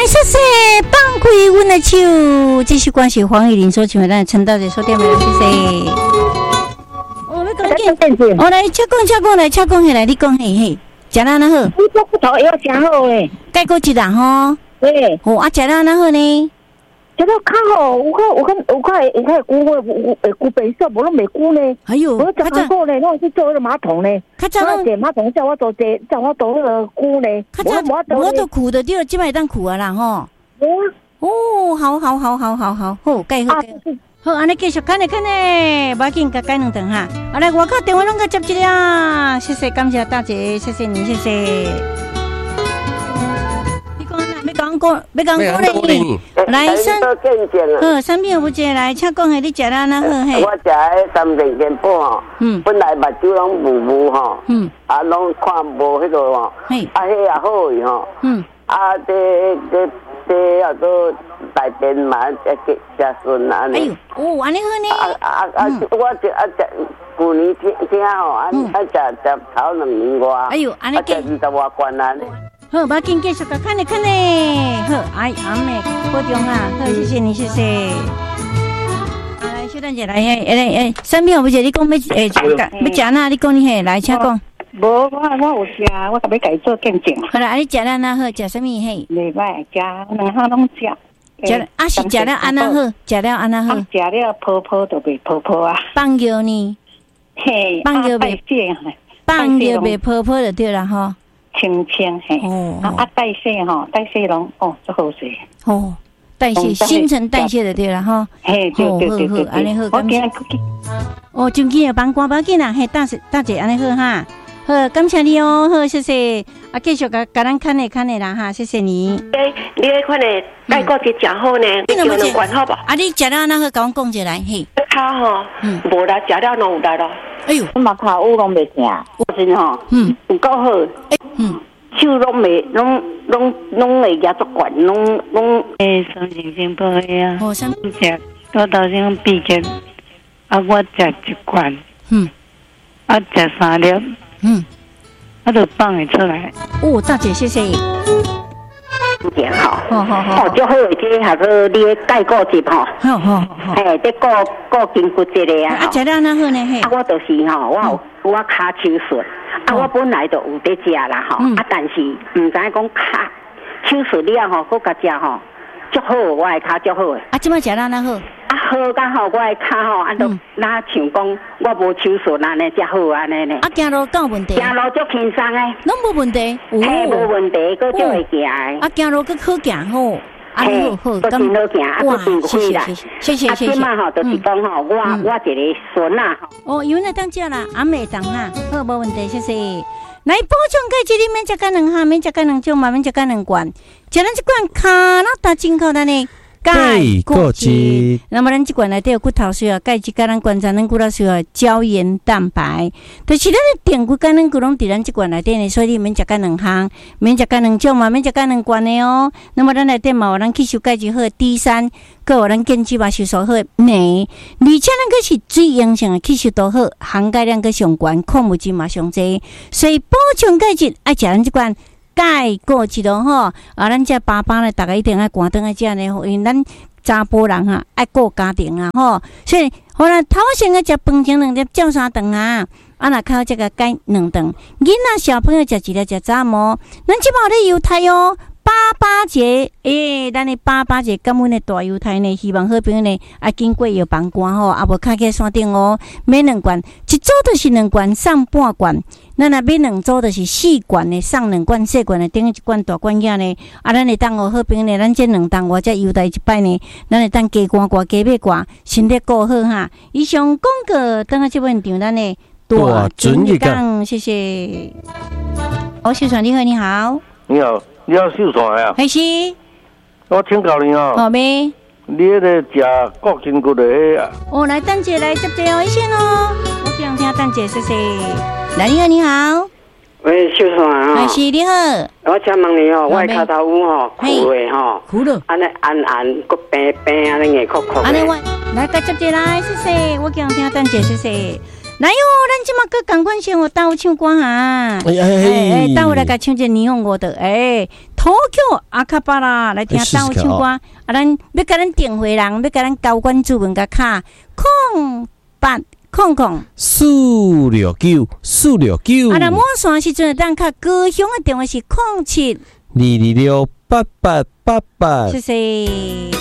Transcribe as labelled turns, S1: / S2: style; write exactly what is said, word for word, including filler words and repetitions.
S1: 谢谢放开阮的手，这首歌是黄雨玲所唱的，咱陈大姐所点的，谢谢。我们赶紧，我来请讲，请讲来，请讲起来，你讲嘿嘿，食了哪好？
S2: 你这骨头要真好诶，
S1: 改过一人吼。
S2: 对，
S1: 哦，啊，食了哪好呢？
S2: 食了较好，有较有较有较会有较会久诶，会久白色，无拢袂久呢。
S1: 哎呦，
S2: 我十下过呢，拢去做迄个马桶呢。
S1: 较早拢
S2: 坐马桶叫我做坐，叫我做迄个久呢。
S1: 较早我都苦的，对了，即摆当苦啊啦吼。哦，好好好好好好，好，改好改好，安尼继续看咧看咧，无要紧，甲改两顿哈。好来，外口电话拢甲接一下，谢谢，感谢大姐，谢谢你，谢谢。你讲啦，要讲讲，要讲讲咧，来三，好，三片不接来，请讲下你食啦，那好嘿。
S3: 我食迄三片煎煲吼，嗯，本来目睭拢雾雾吼，嗯，啊，拢看无迄个吼，嘿，啊，迄也好伊吼，嗯，啊，这这。这啊都大便嘛，食食食顺啊！
S1: 哎呦，哦，安尼好呢。
S3: 啊啊啊！我食啊食，去年听听吼，啊啊食食头两年外。
S1: 哎呦，安尼
S3: 计。啊食二十外罐啊！
S1: 好，把紧继续个看咧看咧。好，哎阿妹保重啊！好，谢谢你，谢谢。来，小蛋姐来，哎哎哎，三秒不姐，你讲要诶，要食哪？你讲你嘿，来，请讲。
S2: 无，我我有食，我特别家做见证。
S1: 好啦，啊你食了哪好？食什么嘿？
S2: 袂歹，食两项拢食。
S1: 食啊是食了安那好？食了安那好？
S2: 食了泡泡都袂泡泡啊。
S1: 放尿呢？
S2: 嘿，
S1: 放尿袂放尿袂泡泡就对啦吼。
S2: 清清嘿。哦。啊啊代谢吼，代谢拢哦最好势。
S1: 哦，代谢新陈代谢就对啦吼。
S2: 嘿，对对对对。
S1: 安尼好，感谢。哦，中间有帮光包紧啦，嘿，大姐大姐安尼好哈。好，感谢你哦，好，谢谢。啊，继续甲甲咱看咧看咧啦哈，谢谢你。
S4: 诶，你迄款诶钙骨质诚好呢，你就能管好吧？
S1: 啊，你食了哪好，甲我讲一来嘿。
S4: 骹吼，嗯，无啦，食了拢有力咯。
S2: 哎呦，我嘛骹有拢袂疼，真吼，嗯，有够好。嗯，手拢袂，拢拢拢会压足管，拢拢诶，三星星包的啊。
S1: 哦，啥？
S2: 食，我头先闭着，啊，我食一罐，嗯，啊，食三粒。嗯，他就放会出来。
S1: 哦，大姐，谢谢。
S2: 点好，
S1: 好好好，
S2: 哦，就好，这还个你的钙骨质吼，
S1: 好好好，
S2: 嘿，这骨骨筋骨质的啊。
S1: 啊，食了哪好呢？嘿，
S2: 啊，我就是吼，我有我骹手术，啊，我本来就有在食啦吼，啊，但是唔知讲骹手术了吼，搁甲食吼，足好，我的骹足好诶。
S1: 啊，即摆食了哪好？
S2: 啊，好刚好，我的骹吼，啊，都哪像讲我无手术安尼才好安尼呢。
S1: 啊，行路敢有问题？
S2: 行路足轻松诶，
S1: 拢无问题。
S2: 嘿，无问题，佫足会行诶。
S1: 啊，行路佫好行吼。啊，好好，
S2: 都真好行，啊，都真开啦。
S1: 谢谢谢谢。
S2: 啊，即嘛吼，就是讲吼，我我一个孙啊。
S1: 哦，有那当食啦，阿妹当哈，好，无问题，谢谢。来补充钙质，你免食干两哈，免食干两种嘛，免食干两罐，食咱这罐卡那大进口的呢。钙骨质，那么咱这罐内底有骨头需要钙质，甲咱观察咱骨头需要胶原蛋白，就是咱的电骨甲咱骨拢伫咱这罐内底呢，所以你免食干两项，免食干两种嘛，免食干两罐的哦。那么咱内底嘛有咱吸收钙质好 D 三，佮有咱建基嘛吸收好镁，而且咱个是水溶性的吸收都好，含钙量个上悬，矿物质嘛上济，所以补充钙质爱食咱这罐。钙骨质咯吼，啊，咱这爸爸呢，大家一定爱关灯爱食呢，因为咱查甫人哈爱顾家庭啊吼，所以好啦，头先个食饭前两粒照三顿啊，啊若靠这个钙两顿，囡仔小朋友食一粒食早มื้，咱即摆咧犹太哦。八八节，诶、欸，咱的八八节感恩的大犹太呢，希望好朋友呢，啊，经过药房关吼，啊，无卡起山顶哦，买两罐，一组就是两罐，送半罐。咱若买两组就是四罐的，送两罐细罐的，等于一罐大罐仔呢。啊，咱会当哦，好朋友呢，咱这两档我再优待一摆呢，咱会当加罐罐加买罐，身体顾好哈。以上广告，等下这本场咱的大准一讲，谢谢。哦，秀传你好，你好，
S5: 你好。你要秀传呀？
S1: 还是？
S5: 我请教你哦。
S1: 好咩？
S5: 你迄个食国筋骨的迄个。
S1: 哦，来，蛋姐来接接哦，一线哦。我非常听蛋姐，谢谢。来，你好，你好。
S6: 喂，秀传啊。
S1: 还是你好。
S6: 我请问你哦，我的脚头有吼，苦的吼，
S1: 苦了，
S6: 安尼按按，佮平平安尼硬壳壳。
S1: 安尼我来，再接接来，谢谢。我非常听蛋姐，谢谢。 来哟，咱即马个赶快先我倒唱歌哈！哎
S7: 哎
S1: 哎，倒来个唱只霓虹我的哎，土曲阿卡巴拉来听倒唱歌，啊，咱要甲咱订回人，要甲咱交关注文甲卡空八空空
S7: 四六九四六九，
S1: 啊，那满线时阵咱卡高雄的电话是空七
S7: 二二六八八八八，
S1: 谢谢。